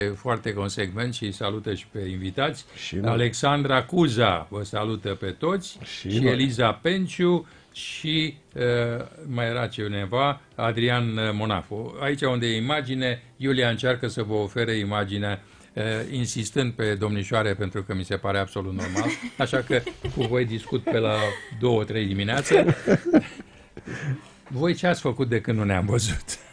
foarte consecvent și salută și pe invitați. Și noi. Alexandra Cuza vă salută pe toți și noi. Eliza Penciu și mai era cineva, Adrian Monafu. Aici unde e imagine, Iulia încearcă să vă ofere imaginea insistând pe domnișoare pentru că mi se pare absolut normal, așa că cu voi discut pe la 2-3 dimineața. Voi ce ați făcut de când nu ne-am văzut?